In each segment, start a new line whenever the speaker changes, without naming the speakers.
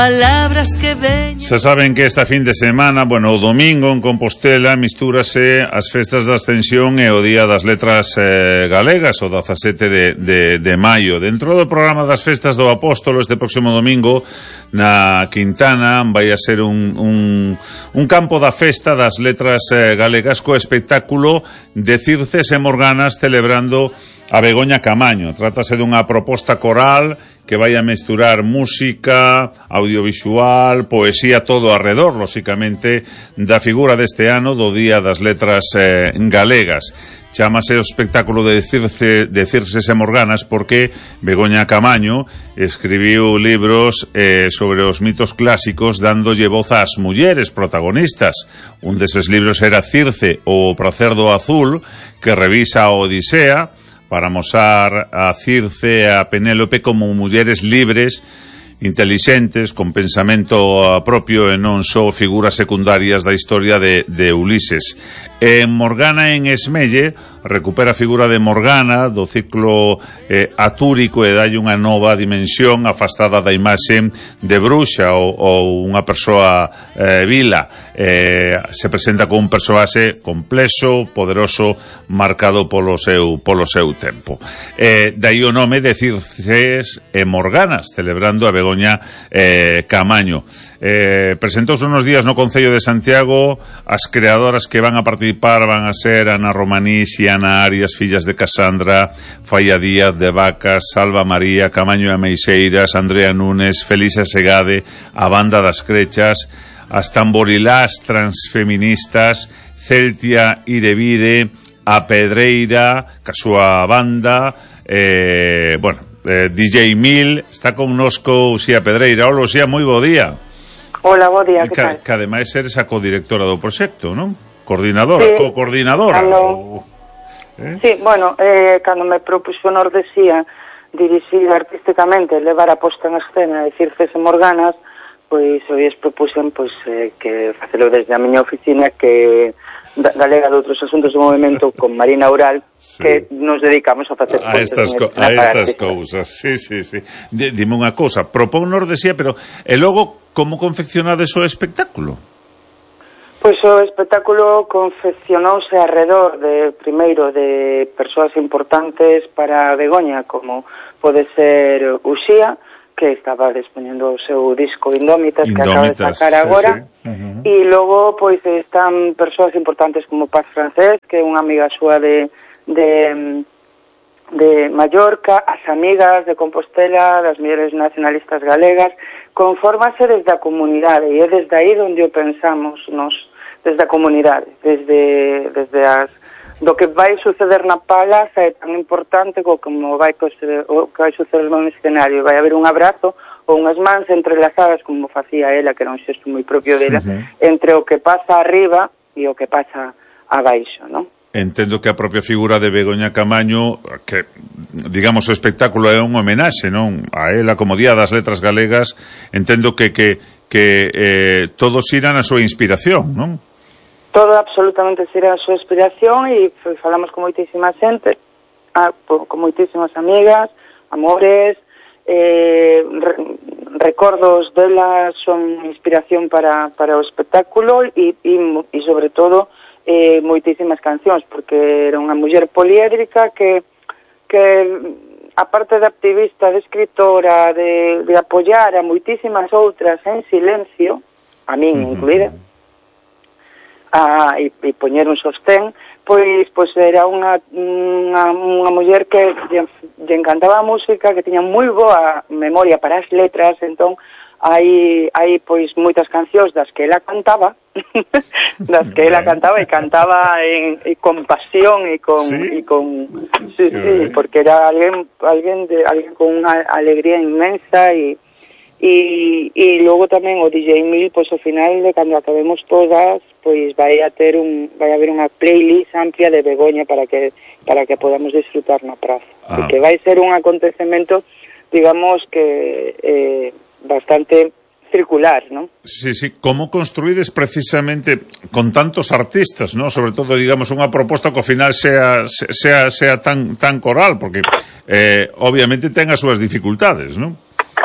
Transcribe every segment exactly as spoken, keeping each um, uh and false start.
Palabras que veñen.
Xa saben que esta fin de semana, bueno, o domingo en Compostela mistúrase as festas da Ascensión e o Día das Letras eh, Galegas, o dezasete de, de, de maio. Dentro do programa das festas do Apóstolo, este próximo domingo, na Quintana, vai a ser un, un, un campo da festa das letras eh, galegas co espectáculo de Circes e Morganas celebrando a Begoña Camaño. Trátase dunha proposta coral que vai a mesturar música, audiovisual, poesía, todo arredor, lóxicamente, da figura deste ano do Día das Letras eh, Galegas. Chámase o espectáculo de, Circe, de Circes e Morganas porque Begoña Camaño escribiu libros eh, sobre os mitos clásicos dándolle voz ás mulleres protagonistas. Un deses libros era Circe, o Pracer do Azul, que revisa a Odisea para mostrar a Circe e a Penélope como mulleres libres, intelixentes, con pensamento propio e non só figuras secundarias da historia de, de Ulises. En Morgana en Esmelle recupera a figura de Morgana do ciclo eh, atúrico e dalle unha nova dimensión afastada da imaxe de bruxa ou, ou unha persoa eh, vila. Eh, se presenta como un persoaxe complexo, poderoso, marcado polo seu, polo seu tempo. Eh, dai o nome de Circes e Morganas, celebrando a Begoña eh, Camaño. Eh, presentouse unos días no Concello de Santiago. As creadoras que van a participar van a ser Ana Romanís e Ana Arias, fillas de Casandra, Falla Díaz de Vacas, Salva María, Camaño e Ameixeiras, Andrea Núñez, Felicia Segade, a Banda das Crechas, as tamborilás transfeministas, Celtia Irevire, a Pedreira, ca súa banda, eh, bueno, eh, D J Mil, está connosco Uxía Pedreira. Hola, Uxía, moi bo día.
Hola, bo día, que
tal? Que ademais eres a codirectora do proxecto, non? Coordinadora, sí, co-coordinadora.
Cando... ¿Eh? Sí, bueno, eh, cando me propuxo Nordesía dirixir artísticamente, levar a posta en escena de Circes e Morganas, pois hoy es propuxen pois, eh, que facelo desde a miña oficina, que galega de outros asuntos do movimento con Marina Ural, sí, que nos dedicamos a facer
a estas, co a estas cousas. Sí, sí, sí. Dime unha cousa, propón Nordesía, pero e logo como confeccionades o espectáculo?
Pois o espectáculo confeccionouse alrededor de, primeiro, de persoas importantes para Begoña, como pode ser Uxía, que estaba dispoñendo o seu disco Indómitas, que acaba de sacar agora, sí, sí. Uh-huh. E logo, pois, están persoas importantes como Paz Francés, que é unha amiga súa de, de, de Mallorca, as amigas de Compostela, das mulleres nacionalistas galegas, confórmase desde a comunidade, e é desde aí onde o pensamos nos, desde a comunidade, desde, desde as... do que vai suceder na Palaza é tan importante como vai o que vai suceder no escenario. Vai haber un abrazo ou unhas mans entrelazadas, como facía ela, que era un xesto moi propio dela, uh-huh, entre o que pasa arriba e o que pasa abaixo, non?
Entendo que a propia figura de Begoña Camaño, que, digamos, o espectáculo é un homenaxe, non? A ela como Día das Letras Galegas, entendo que, que, que eh, todos irán a súa inspiración, non?
Todo absolutamente será a súa inspiración, e falamos con moitísima xente, a, con moitísimas amigas, amores, eh, re, recordos delas son inspiración para, para o espectáculo, e, e, e sobre todo eh, moitísimas cancións, porque era unha muller poliédrica que, que aparte de activista, de escritora, de, de apoiar a moitísimas outras en silencio, a min uh-huh, incluída, a, e, e poñer un sostén, pois pois era unha, unha, unha muller que lle, lle encantaba a música, que tiña moi boa memoria para as letras, entón hai, hai pois moitas cancións das que ela cantaba, das que ela cantaba e cantaba en, e con pasión e con, ¿sí? E con sí, sí, porque era alguén, alguén, de, alguén con unha alegría inmensa, e E, e logo tamén o D J Mil, pois ao final de cando acabemos todas, pois vai a ter un vai a haber unha playlist amplia de Begoña para que para que podamos disfrutar na praza. Ah. Porque vai ser un acontecemento, digamos que eh, bastante circular, ¿no?
Sí, sí, como construídes precisamente con tantos artistas, ¿no? Sobre todo, digamos, unha proposta que ao final sea sea sea tan tan coral, porque eh, obviamente ten as súas dificultades, ¿no?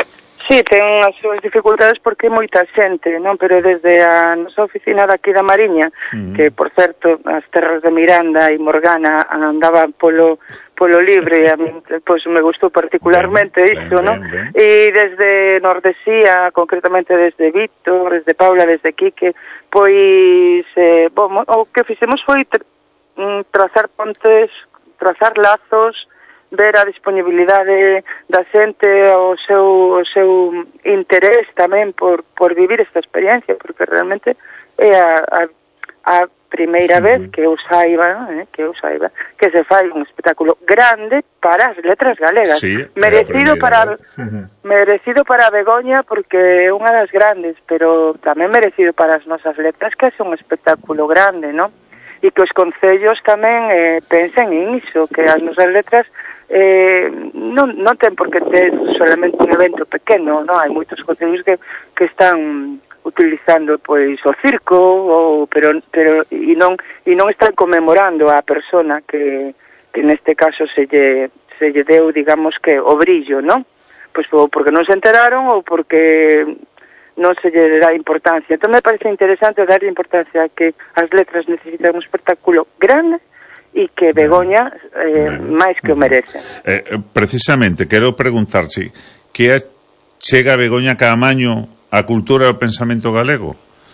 Sí, ten as súas dificultades porque é moita xente, non? Pero desde a nosa oficina daqui da Mariña, uh-huh. que, por certo, as terras de Miranda e Morgana andaban polo polo libre e a mí, pois, me gustou particularmente ben, iso, ben, non? Ben, ben. E desde Nordesía, concretamente desde Víctor, desde Paula, desde Quique, pois, eh, bom, o que fixemos foi tra trazar pontes, trazar lazos, ver a disponibilidade da xente, o seu, o seu interés tamén por, por vivir esta experiencia, porque realmente é a, a, a primeira uh-huh. vez que eu saiba, eh, que eu saiba, que se fai un espectáculo grande para as letras galegas.
Sí,
merecido para uh-huh. merecido para Begoña porque é unha das grandes, pero tamén merecido para as nosas letras, que é un espectáculo grande, non? E que os concellos tamén eh, pensen en iso, que as nosas letras eh, non, non ten por que ter solamente un evento pequeno, non? Hai moitos concellos que, que están utilizando pois o circo, ou, pero pero e non e non están conmemorando a persona que, que neste caso se lle, se lle deu, digamos que, o brillo, non? Pois ou porque non se enteraron ou porque non se lle dá importancia. Entón me parece interesante dar importancia a que as letras necesitan un espectáculo grande e que Begoña eh, máis que o merece.
Eh, precisamente, quero preguntarse, que chega Begoña cada maño a cultura e o pensamento galego?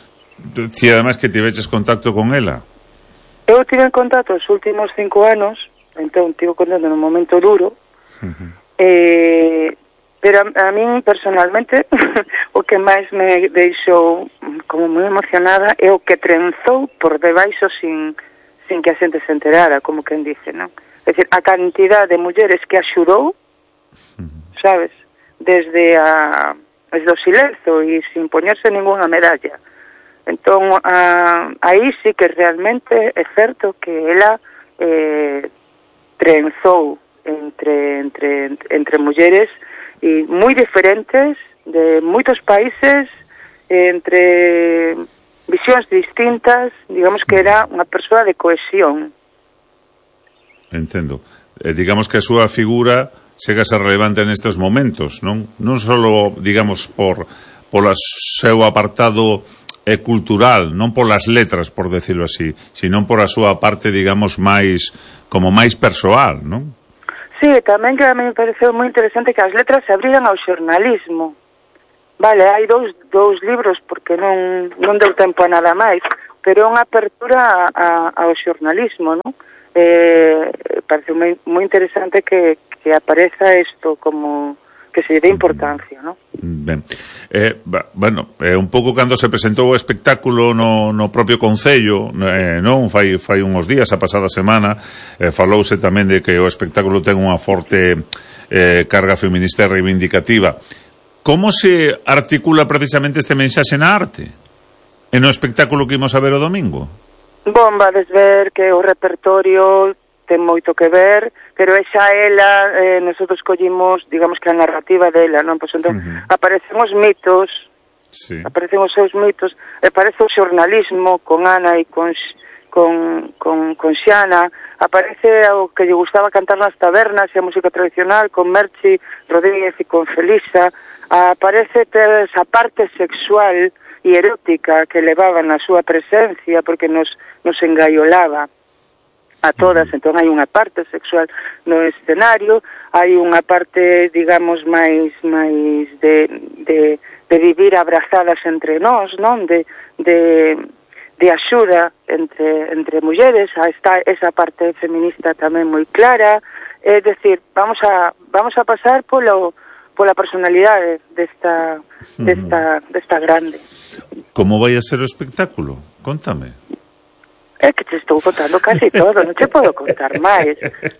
Si ademais que tiveches contacto con ela.
Eu tive contacto os últimos cinco anos, entón tive contacto nun momento duro, uh-huh. eh, pero a, a min personalmente o que máis me deixou como moi emocionada é o que trenzou por debaixo sin... sin que a xente se enterara, como quen dice, non? É dicir, a cantidad de mulleres que axudou, sabes, desde a desde o silencio e sin poñerse ninguna medalla. Entón, a, aí sí que realmente é certo que ela eh, trenzou entre, entre, entre mulleres e moi diferentes, de moitos países, entre visións distintas, digamos que era unha persoa de cohesión.
Entendo. Eh, digamos que a súa figura chega a ser relevante nestes momentos, non? Non só, digamos, por pola seu apartado eh, cultural, non polas letras, por decirlo así, sino por a súa parte, digamos, máis como máis persoal, non?
Sí, tamén que a mí me pareceu moi interesante que as letras se abrigan ao xornalismo. Vale, hai dous, dous libros porque non, non deu tempo a nada máis, pero é unha apertura a, a, ao xornalismo, non? Eh, parece moi, moi interesante que, que apareza isto como que se lle dé importancia, non?
Ben, eh, bueno, eh, un pouco cando se presentou o espectáculo no, no propio Concello, eh, non? Fai, fai uns días, a pasada semana, eh, falouse tamén de que o espectáculo ten unha forte eh, carga feminista e reivindicativa. Como se articula precisamente este mensaxe na arte? E no espectáculo que imos a ver o domingo?
Bom, vades ver que o repertorio ten moito que ver, pero esa ela, eh, nosotros collimos, digamos que a narrativa dela, non? Pois entón, uh-huh. aparecen os mitos, sí. aparecen os seus mitos, e aparece o xornalismo con Ana e con, con, con, con Xana, aparece o que lle gustaba cantar nas tabernas e a música tradicional con Merchi Rodríguez e con Felisa, aparece ter esa parte sexual e erótica que levaba na súa presencia porque nos, nos engaiolaba a todas, entón hai unha parte sexual no escenario, hai unha parte, digamos, máis máis de, de, de vivir abrazadas entre nós, non? De, de, de axuda entre, entre mulleres, está esa parte feminista tamén moi clara, é dicir, vamos a, vamos a pasar polo pola personalidade desta, desta, desta grande.
Como vai a ser o espectáculo? Contame.
É que te estou contando casi todo, non te podo contar máis.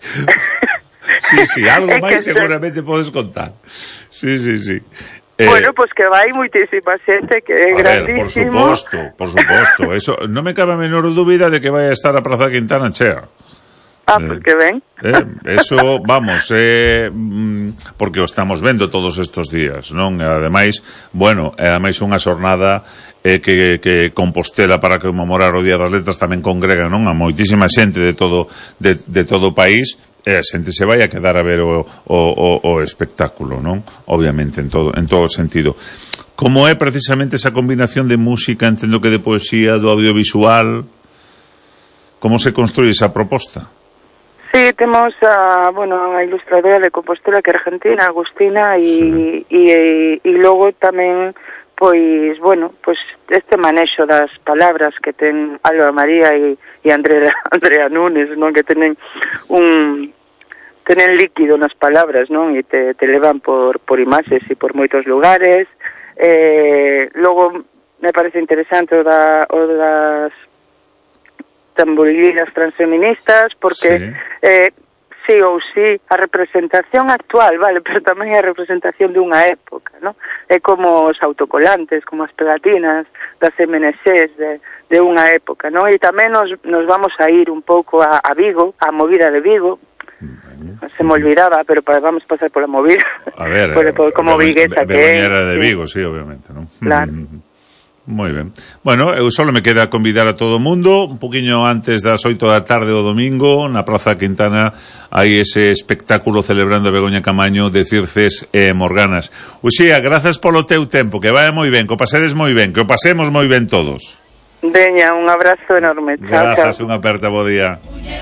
Sí, sí, algo máis seguramente podes contar. Sí, sí, sí.
Eh, bueno, pois pues que vai moitísima xente, que é grandísimo.
Ver, por suposto, por suposto. Eso, non me cabe a menor dúbida de que vai a estar a Praza Quintana chea.
Ah, eh, pues que ben.
Eh, eso, vamos, eh, porque o estamos vendo todos estos días, non? E ademais, bueno, e ademais unha xornada eh, que, que Compostela para conmemorar o Día das Letras tamén congrega, non? A moitísima xente de todo de, de todo o país e a xente se vai a quedar a ver o, o, o, o espectáculo, non? Obviamente, en todo, en todo sentido. Como é precisamente esa combinación de música, entendo que de poesía, do audiovisual, como se construye esa proposta?
Sí, temos a, bueno, a ilustradora de Compostela, que é argentina, Agustina, e, sí. e, e, e logo tamén, pois, bueno, pois este manexo das palabras que ten Alba María e, e Andrea, Andrea Nunes, non? Que tenen un tenen líquido nas palabras, non? E te, te levan por, por imaxes e por moitos lugares. Eh, logo me parece interesante o, da, o das tamborilas transfeministas, porque sí. eh, sí ou sí, a representación actual, vale, pero tamén é a representación dunha época, ¿no? É como os autocolantes, como as pegatinas das M N Cs de, de unha época, ¿no? E tamén nos, nos vamos a ir un pouco a, a Vigo, a movida de Vigo. Bueno, se me olvidaba, pero para, vamos a pasar por la movida.
A ver,
por, por, como viguesa que é.
Begoñera de Vigo, sí, sí, obviamente, ¿no?
Claro.
Moi ben. Bueno, eu só me queda convidar a todo o mundo, un poquinho antes das oito da tarde do domingo, na Praza Quintana, hai ese espectáculo celebrando a Begoña Camaño de Circes e Morganas. Uxía, grazas polo teu tempo, que vai moi ben, que o pasedes moi ben, que o pasemos moi ben todos.
Veña, un abrazo enorme. Chao,
grazas,
chao.
unha aperta, bo día.